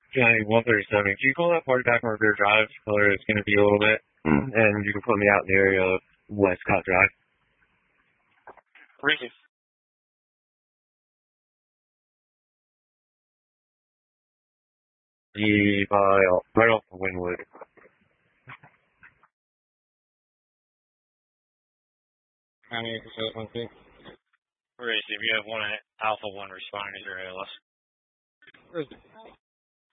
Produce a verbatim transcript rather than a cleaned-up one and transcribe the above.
Johnny one thirty-seven. Can you call that party back on River Drive? Tell her it's going to be a little bit. Mm. And you can put me out in the area of Westcott Drive. Ricky. The, uh, right off of Wynwood. I mean, so one thing. Where is it? We have one at Alpha one responding to your A L S. Where is it?